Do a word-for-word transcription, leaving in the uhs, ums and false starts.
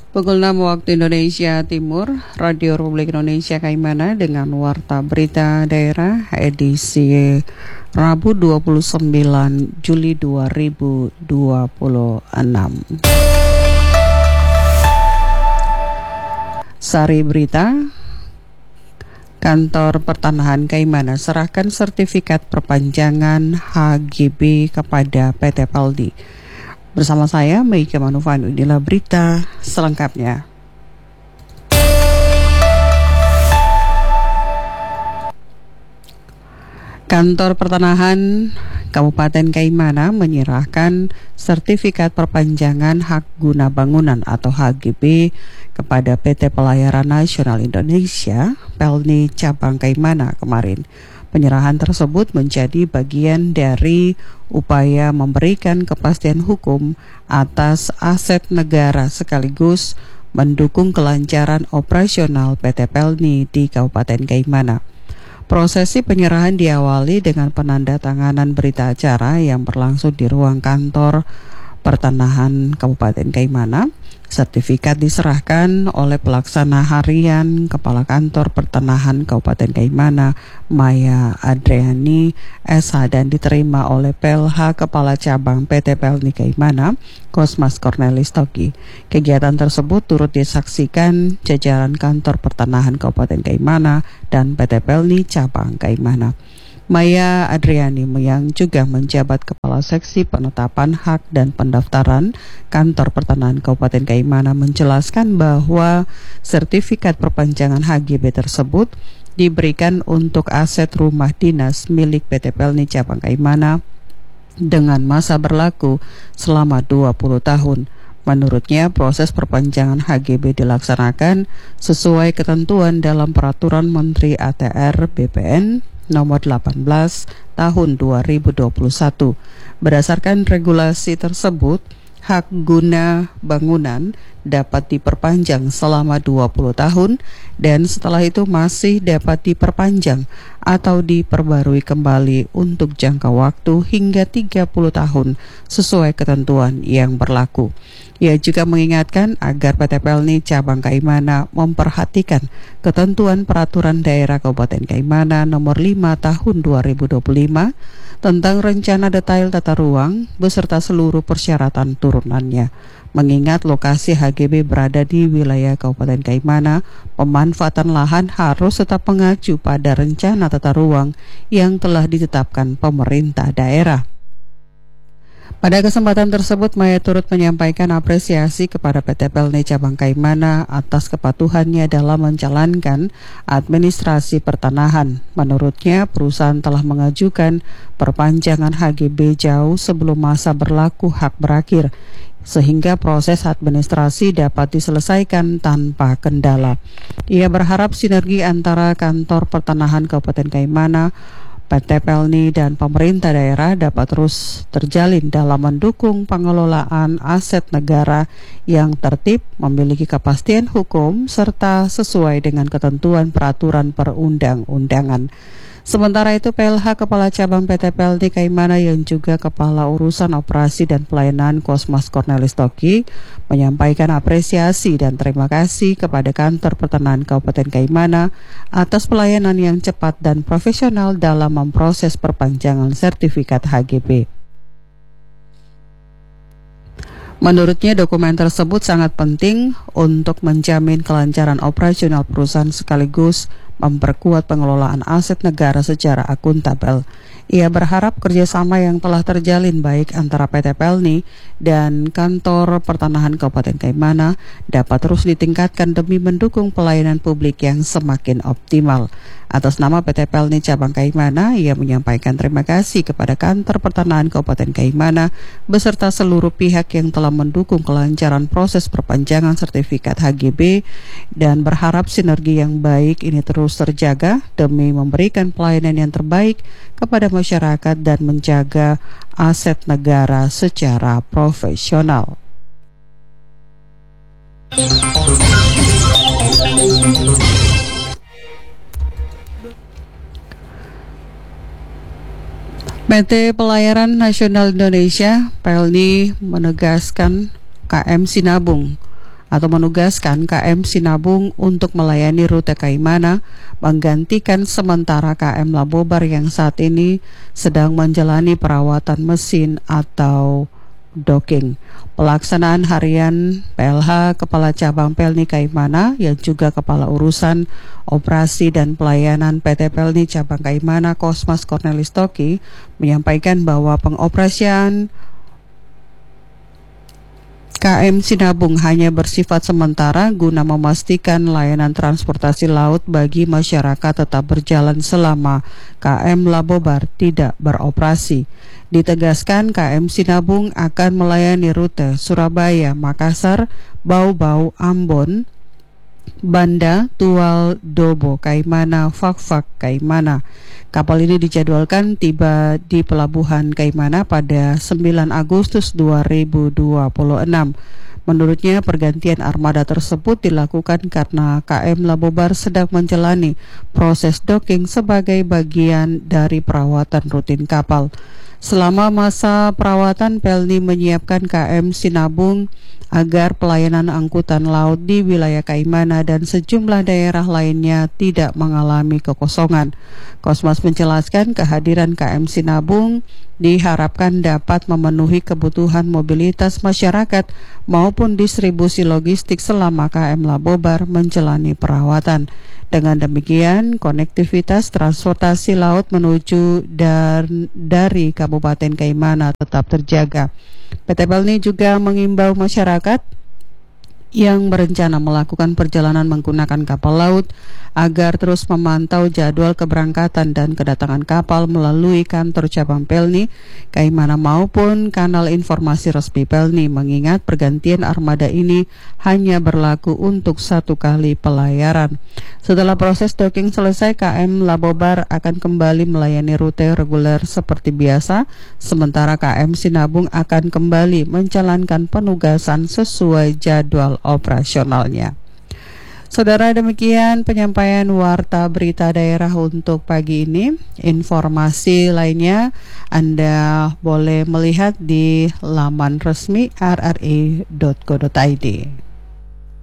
Pukul enam waktu Indonesia Timur, Radio Republik Indonesia Kaimana dengan Warta Berita Daerah edisi Rabu dua puluh sembilan Juli dua ribu dua puluh enam. Sari Berita, Kantor Pertanahan Kaimana serahkan sertifikat perpanjangan H G B kepada P T Pelni. Bersama saya, Meika Manufan, inilah berita selengkapnya. Kantor Pertanahan Kabupaten Kaimana menyerahkan sertifikat perpanjangan hak guna bangunan atau H G B kepada P T Pelayaran Nasional Indonesia, Pelni Cabang Kaimana kemarin. Penyerahan tersebut menjadi bagian dari upaya memberikan kepastian hukum atas aset negara sekaligus mendukung kelancaran operasional P T Pelni di Kabupaten Kaimana. Prosesi penyerahan diawali dengan penandatanganan berita acara yang berlangsung di ruang kantor Pertanahan Kabupaten Kaimana. Sertifikat diserahkan oleh pelaksana harian Kepala Kantor Pertanahan Kabupaten Kaimana, Maya Adriani S H, dan diterima oleh P L H Kepala Cabang P T Pelni Kaimana, Kosmas Cornelis Toki. Kegiatan tersebut turut disaksikan jajaran Kantor Pertanahan Kabupaten Kaimana dan P T Pelni Cabang Kaimana. Maya Adriani yang juga menjabat Kepala Seksi Penetapan Hak dan Pendaftaran Kantor Pertanahan Kabupaten Kaimana menjelaskan bahwa sertifikat perpanjangan H G B tersebut diberikan untuk aset rumah dinas milik P T Pelni Cabang Kaimana dengan masa berlaku selama dua puluh tahun. Menurutnya, proses perpanjangan H G B dilaksanakan sesuai ketentuan dalam Peraturan Menteri A T R B P N nomor delapan belas tahun dua ribu dua puluh satu. Berdasarkan regulasi tersebut, hak guna bangunan dapat diperpanjang selama dua puluh tahun dan setelah itu masih dapat diperpanjang atau diperbarui kembali untuk jangka waktu hingga tiga puluh tahun sesuai ketentuan yang berlaku. Ia juga mengingatkan agar P T Pelni Cabang Kaimana memperhatikan ketentuan Peraturan Daerah Kabupaten Kaimana nomor lima tahun dua ribu dua puluh lima tentang rencana detail tata ruang beserta seluruh persyaratan turunannya. Mengingat lokasi H G B berada di wilayah Kabupaten Kaimana, pemanfaatan lahan harus tetap mengacu pada rencana tata ruang yang telah ditetapkan pemerintah daerah. Pada kesempatan tersebut, Maya turut menyampaikan apresiasi kepada P T Pelni Cabang Kaimana atas kepatuhannya dalam menjalankan administrasi pertanahan. Menurutnya, perusahaan telah mengajukan perpanjangan H G B jauh sebelum masa berlaku hak berakhir, sehingga proses administrasi dapat diselesaikan tanpa kendala. Ia berharap sinergi antara Kantor Pertanahan Kabupaten Kaimana, P T Pelni dan pemerintah daerah dapat terus terjalin dalam mendukung pengelolaan aset negara yang tertib, memiliki kepastian hukum, serta sesuai dengan ketentuan peraturan perundang-undangan. Sementara itu, P L H Kepala Cabang P T Pelni Kaimana yang juga Kepala Urusan Operasi dan Pelayanan Kosmas Cornelis Toki menyampaikan apresiasi dan terima kasih kepada Kantor Pertanahan Kabupaten Kaimana atas pelayanan yang cepat dan profesional dalam memproses perpanjangan sertifikat H G B. Menurutnya, dokumen tersebut sangat penting untuk menjamin kelancaran operasional perusahaan sekaligus memperkuat pengelolaan aset negara secara akuntabel. Ia berharap kerjasama yang telah terjalin baik antara P T Pelni dan Kantor Pertanahan Kabupaten Kaimana dapat terus ditingkatkan demi mendukung pelayanan publik yang semakin optimal. Atas nama P T Pelni Cabang Kaimana, ia menyampaikan terima kasih kepada Kantor Pertanahan Kabupaten Kaimana beserta seluruh pihak yang telah mendukung kelancaran proses perpanjangan sertifikat H G B dan berharap sinergi yang baik ini terus terjaga demi memberikan pelayanan yang terbaik kepada masyarakat dan menjaga aset negara secara profesional. P T Pelayaran Nasional Indonesia, Pelni, menegaskan K M Sinabung atau menugaskan K M Sinabung untuk melayani rute Kaimana, menggantikan sementara K M Labobar yang saat ini sedang menjalani perawatan mesin atau docking. Pelaksanaan harian P L H Kepala Cabang Pelni Kaimana yang juga Kepala Urusan Operasi dan Pelayanan P T Pelni Cabang Kaimana Kosmas Cornelis Toki menyampaikan bahwa pengoperasian K M Sinabung hanya bersifat sementara guna memastikan layanan transportasi laut bagi masyarakat tetap berjalan selama K M Labobar tidak beroperasi. Ditegaskan K M Sinabung akan melayani rute Surabaya, Makassar, Bau-Bau, Ambon, Banda, Tual, Dobo, Kaimana, Fakfak, Kaimana. Kapal ini dijadwalkan tiba di Pelabuhan Kaimana pada sembilan Agustus dua ribu dua puluh enam. Menurutnya pergantian armada tersebut dilakukan karena K M Labobar sedang menjalani proses docking sebagai bagian dari perawatan rutin kapal. Selama masa perawatan, Pelni menyiapkan K M Sinabung agar pelayanan angkutan laut di wilayah Kaimana dan sejumlah daerah lainnya tidak mengalami kekosongan. Kosmas menjelaskan kehadiran K M Sinabung diharapkan dapat memenuhi kebutuhan mobilitas masyarakat maupun distribusi logistik selama K M Labobar menjalani perawatan. Dengan demikian, konektivitas transportasi laut menuju dan dari Kabupaten Kaimana tetap terjaga. P T Pelni juga mengimbau masyarakat yang berencana melakukan perjalanan menggunakan kapal laut agar terus memantau jadwal keberangkatan dan kedatangan kapal melalui kantor cabang Pelni Kaimana maupun kanal informasi resmi Pelni, mengingat pergantian armada ini hanya berlaku untuk satu kali pelayaran. Setelah proses docking selesai, K M Labobar akan kembali melayani rute reguler seperti biasa, sementara K M Sinabung akan kembali menjalankan penugasan sesuai jadwal operasionalnya. Saudara, demikian penyampaian warta berita daerah untuk pagi ini. Informasi lainnya Anda boleh melihat di laman resmi r r i dot co dot i d.